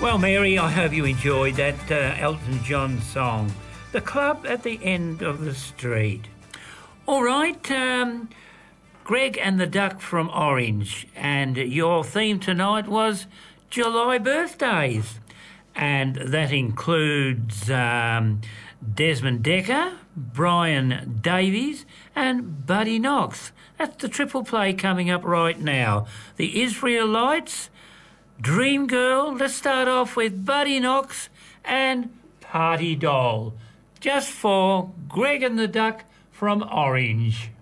Well, Mary, I hope you enjoyed that Elton John song, The Club at the End of the Street. All right, Greg and the Duck from Orange, and your theme tonight was July birthdays, and that includes Desmond Decker, Brian Davies, and Buddy Knox. That's the triple play coming up right now. The Israelites, Dream Girl. Let's start off with Buddy Knox and Party Doll, just for Greg and the Duck from Orange.